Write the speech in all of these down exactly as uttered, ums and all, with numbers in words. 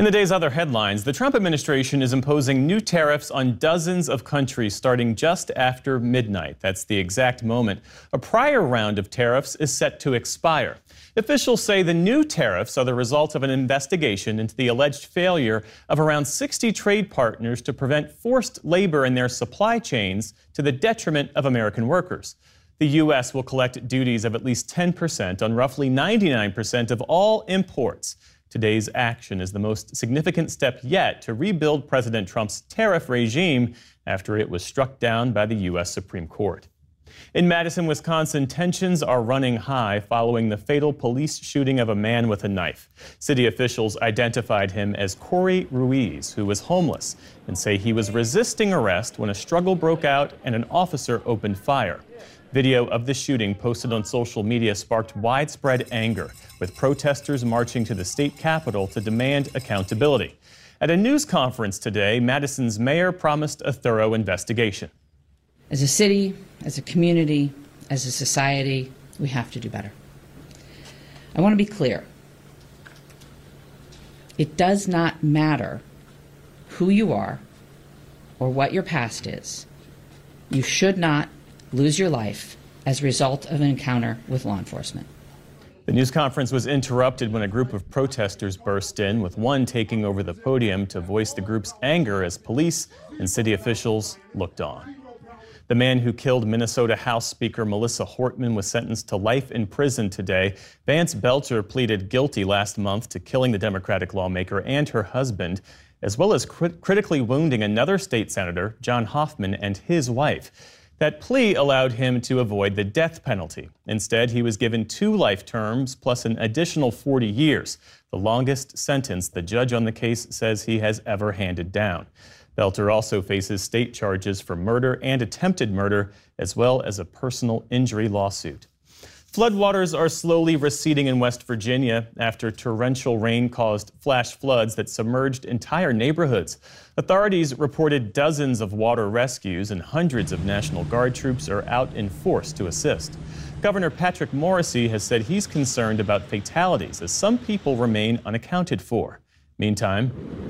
In the day's other headlines, the Trump administration is imposing new tariffs on dozens of countries starting just after midnight. That's the exact moment a prior round of tariffs is set to expire. Officials say the new tariffs are the result of an investigation into the alleged failure of around sixty trade partners to prevent forced labor in their supply chains to the detriment of American workers. The U S will collect duties of at least ten percent on roughly ninety-nine percent of all imports. Today's action is the most significant step yet to rebuild President Trump's tariff regime after it was struck down by the U S Supreme Court. In Madison, Wisconsin, tensions are running high following the fatal police shooting of a man with a knife. City officials identified him as Corey Ruiz, who was homeless, and say he was resisting arrest when a struggle broke out and an officer opened fire. Video of the shooting posted on social media sparked widespread anger, with protesters marching to the state capitol to demand accountability. At a news conference today, Madison's mayor promised a thorough investigation. As a city, as a community, as a society, we have to do better. I want to be clear. It does not matter who you are or what your past is. You should not lose your life as a result of an encounter with law enforcement. The news conference was interrupted when a group of protesters burst in, with one taking over the podium to voice the group's anger as police and city officials looked on. The man who killed Minnesota House Speaker Melissa Hortman was sentenced to life in prison today. Vance Belcher pleaded guilty last month to killing the Democratic lawmaker and her husband, as well as crit- critically wounding another state senator, John Hoffman, and his wife. That plea allowed him to avoid the death penalty. Instead, he was given two life terms plus an additional forty years, the longest sentence the judge on the case says he has ever handed down. Belcher also faces state charges for murder and attempted murder, as well as a personal injury lawsuit. Floodwaters are slowly receding in West Virginia after torrential rain caused flash floods that submerged entire neighborhoods. Authorities reported dozens of water rescues and hundreds of National Guard troops are out in force to assist. Governor Patrick Morrisey has said he's concerned about fatalities as some people remain unaccounted for. Meantime,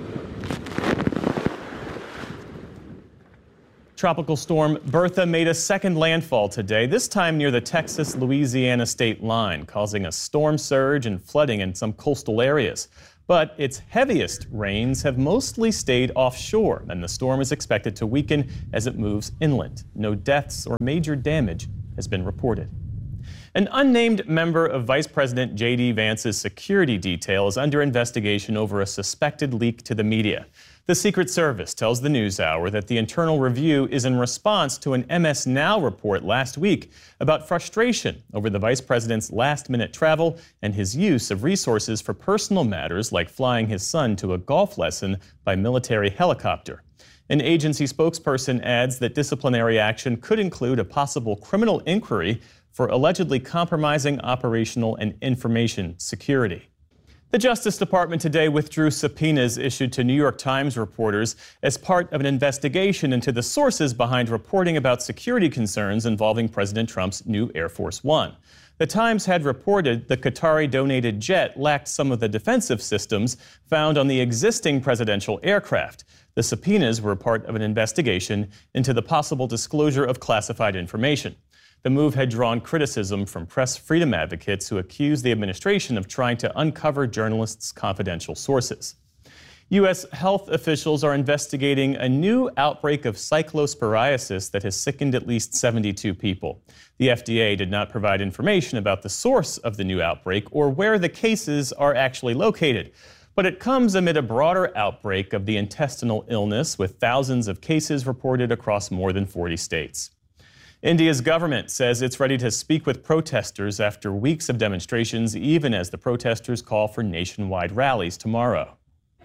Tropical storm Bertha made a second landfall today, this time near the Texas-Louisiana state line, causing a storm surge and flooding in some coastal areas. But its heaviest rains have mostly stayed offshore, and the storm is expected to weaken as it moves inland. No deaths or major damage has been reported. An unnamed member of Vice President J D Vance's security detail is under investigation over a suspected leak to the media. The Secret Service tells the NewsHour that the internal review is in response to an M S Now report last week about frustration over the vice president's last-minute travel and his use of resources for personal matters like flying his son to a golf lesson by military helicopter. An agency spokesperson adds that disciplinary action could include a possible criminal inquiry for allegedly compromising operational and information security. The Justice Department today withdrew subpoenas issued to New York Times reporters as part of an investigation into the sources behind reporting about security concerns involving President Trump's new Air Force One. The Times had reported the Qatari-donated jet lacked some of the defensive systems found on the existing presidential aircraft. The subpoenas were part of an investigation into the possible disclosure of classified information. The move had drawn criticism from press freedom advocates who accused the administration of trying to uncover journalists' confidential sources. U S health officials are investigating a new outbreak of cyclosporiasis that has sickened at least seventy-two people. The F D A did not provide information about the source of the new outbreak or where the cases are actually located. But it comes amid a broader outbreak of the intestinal illness, with thousands of cases reported across more than forty states. India's government says it's ready to speak with protesters after weeks of demonstrations, even as the protesters call for nationwide rallies tomorrow.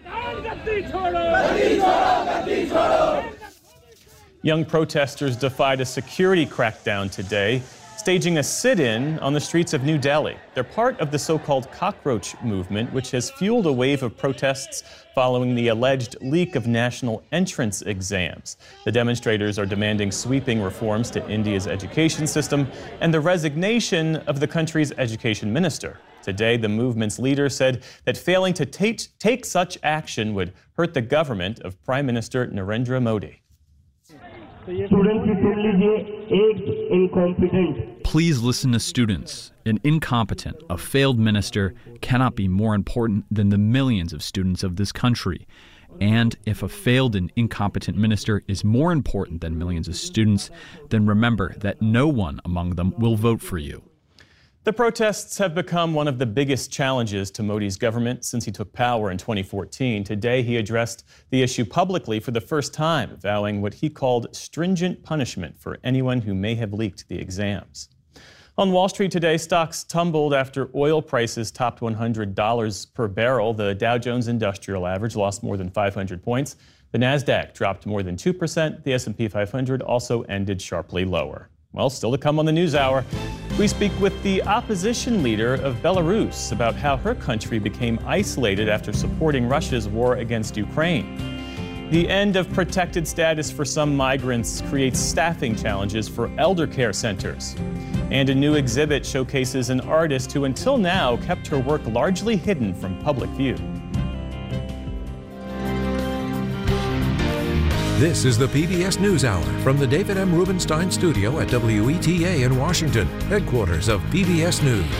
Young protesters defied a security crackdown today, staging a sit-in on the streets of New Delhi. They're part of the so-called cockroach movement, which has fueled a wave of protests following the alleged leak of national entrance exams. The demonstrators are demanding sweeping reforms to India's education system and the resignation of the country's education minister. Today, the movement's leader said that failing to take, take such action would hurt the government of Prime Minister Narendra Modi. Please listen to students. An incompetent, a failed minister cannot be more important than the millions of students of this country. And if a failed and incompetent minister is more important than millions of students, then remember that no one among them will vote for you. The protests have become one of the biggest challenges to Modi's government since he took power in twenty fourteen. Today, he addressed the issue publicly for the first time, vowing what he called stringent punishment for anyone who may have leaked the exams. On Wall Street today, stocks tumbled after oil prices topped one hundred dollars per barrel. The Dow Jones Industrial Average lost more than five hundred points. The Nasdaq dropped more than two percent. The S and P five hundred also ended sharply lower. Well, still to come on the News Hour, we speak with the opposition leader of Belarus about how her country became isolated after supporting Russia's war against Ukraine. The end of protected status for some migrants creates staffing challenges for elder care centers. And a new exhibit showcases an artist who until now kept her work largely hidden from public view. This is the P B S NewsHour from the David M. Rubenstein Studio at W E T A in Washington, headquarters of P B S News.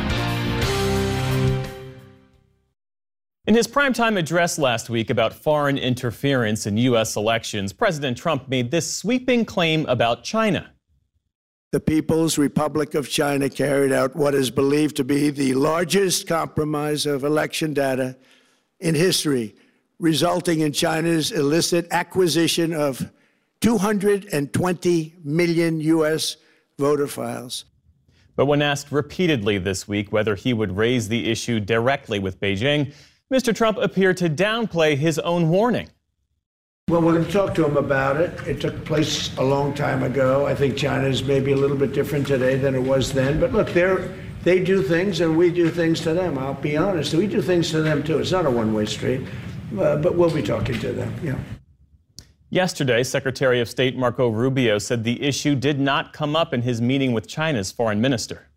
In his primetime address last week about foreign interference in U S elections, President Trump made this sweeping claim about China. The People's Republic of China carried out what is believed to be the largest compromise of election data in history, resulting in China's illicit acquisition of two hundred twenty million U S voter files. But when asked repeatedly this week whether he would raise the issue directly with Beijing, Mister Trump appeared to downplay his own warning. Well, we're going to talk to him about it. It took place a long time ago. I think China is maybe a little bit different today than it was then. But look, they're, they do things and we do things to them. I'll be honest. We do things to them, too. It's not a one-way street. Uh, but we'll be talking to them, yeah. Yesterday, Secretary of State Marco Rubio said the issue did not come up in his meeting with China's foreign minister.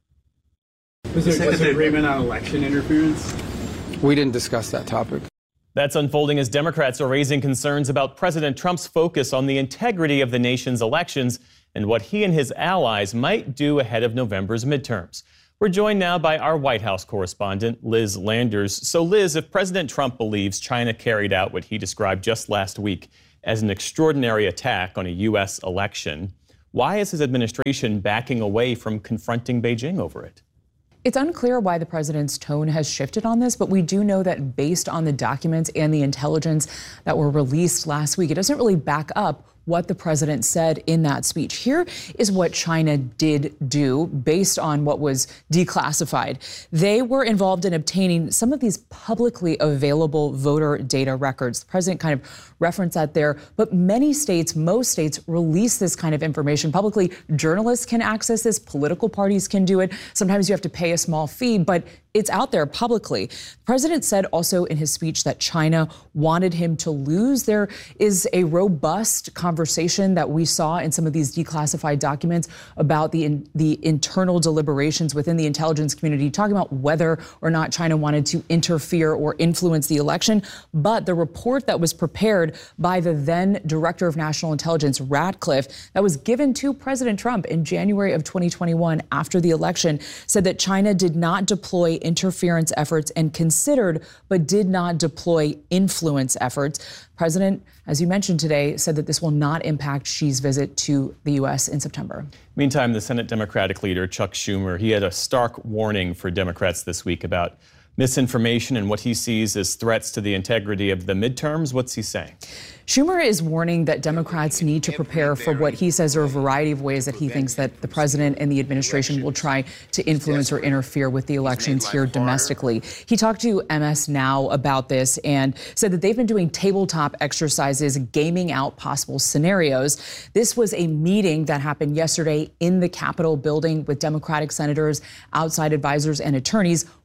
Was there disagreement on election interference? We didn't discuss that topic. That's unfolding as Democrats are raising concerns about President Trump's focus on the integrity of the nation's elections and what he and his allies might do ahead of November's midterms. We're joined now by our White House correspondent, Liz Landers. So, Liz, if President Trump believes China carried out what he described just last week as an extraordinary attack on a U S election, why is his administration backing away from confronting Beijing over it? It's unclear why the president's tone has shifted on this, but we do know that based on the documents and the intelligence that were released last week, it doesn't really back up what the president said in that speech. Here is what China did do based on what was declassified. They were involved in obtaining some of these publicly available voter data records. The president kind of referenced that there, but many states, most states release this kind of information publicly. Journalists can access this, political parties can do it. Sometimes you have to pay a small fee, but it's out there publicly. The president said also in his speech that China wanted him to lose. There is a robust conversation that we saw in some of these declassified documents about the in, the internal deliberations within the intelligence community, talking about whether or not China wanted to interfere or influence the election. But the report that was prepared by the then Director of National Intelligence, Ratcliffe, that was given to President Trump in January of twenty twenty-one after the election, said that China did not deploy interference efforts and considered but did not deploy influence efforts. President, as you mentioned today, said that this will not impact Xi's visit to the U S in September. Meantime, the Senate Democratic leader, Chuck Schumer, he had a stark warning for Democrats this week about misinformation and what he sees as threats to the integrity of the midterms. What's he saying? Schumer is warning that Democrats need to prepare for what he says are a variety of ways that he thinks that the president and the administration will try to influence or interfere with the elections here domestically. He talked to M S Now about this and said that they've been doing tabletop exercises, gaming out possible scenarios. This was a meeting that happened yesterday in the Capitol building with Democratic senators, outside advisors, and attorneys.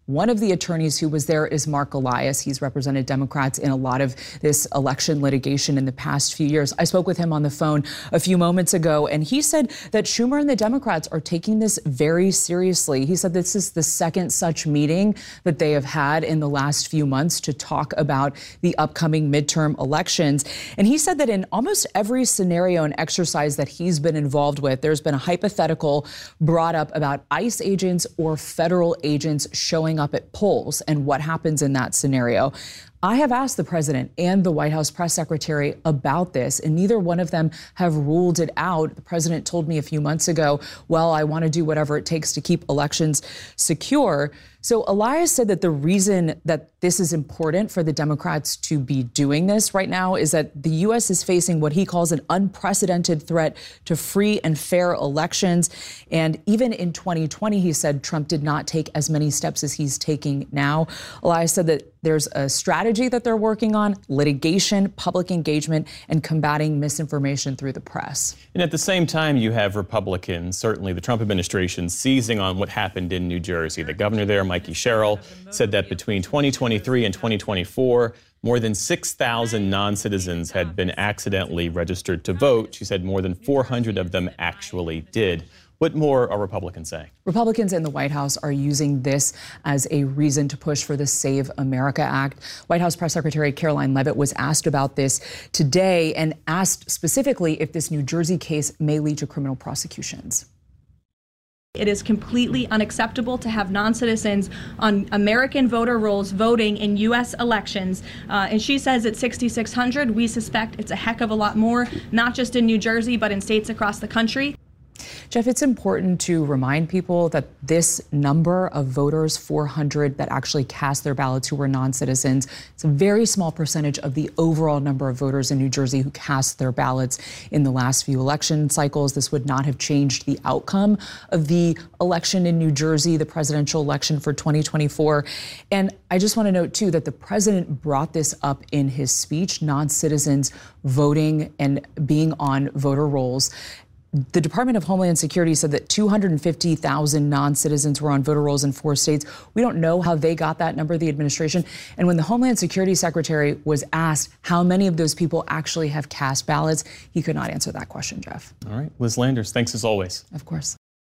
One of the attorneys who was there is Mark Elias. He's represented Democrats in a lot of this election litigation in the past few years. I spoke with him on the phone a few moments ago, and he said that Schumer and the Democrats are taking this very seriously. He said this is the second such meeting that they have had in the last few months to talk about the upcoming midterm elections. And he said that in almost every scenario and exercise that he's been involved with, there's been a hypothetical brought up about ICE agents or federal agents showing up at polls and what happens in that scenario. I have asked the president and the White House press secretary about this, and neither one of them have ruled it out. The president told me a few months ago, well, I want to do whatever it takes to keep elections secure. So Elias said that the reason that this is important for the Democrats to be doing this right now is that the U S is facing what he calls an unprecedented threat to free and fair elections. And even in twenty twenty, he said Trump did not take as many steps as he's taking now. Elias said that there's a strategy that they're working on: litigation, public engagement, and combating misinformation through the press. And at the same time, you have Republicans, certainly the Trump administration, seizing on what happened in New Jersey. The governor there, Mikey Sherrill, said that between twenty twenty-three and twenty twenty-four, more than six thousand non-citizens had been accidentally registered to vote. She said more than four hundred of them actually did. What more are Republicans saying? Republicans in the White House are using this as a reason to push for the Save America Act. White House Press Secretary Caroline Leavitt was asked about this today and asked specifically if this New Jersey case may lead to criminal prosecutions. It is completely unacceptable to have non-citizens on American voter rolls voting in U S elections. Uh, and she says it's sixty-six hundred. We suspect it's a heck of a lot more, not just in New Jersey, but in states across the country. Jeff, it's important to remind people that this number of voters, four hundred, that actually cast their ballots who were non-citizens, it's a very small percentage of the overall number of voters in New Jersey who cast their ballots in the last few election cycles. This would not have changed the outcome of the election in New Jersey, the presidential election for twenty twenty-four. And I just want to note, too, that the president brought this up in his speech, non-citizens voting and being on voter rolls. The Department of Homeland Security said that two hundred fifty thousand non-citizens were on voter rolls in four states. We don't know how they got that number, the administration. And when the Homeland Security Secretary was asked how many of those people actually have cast ballots, he could not answer that question, Jeff. All right. Liz Landers, thanks as always. Of course.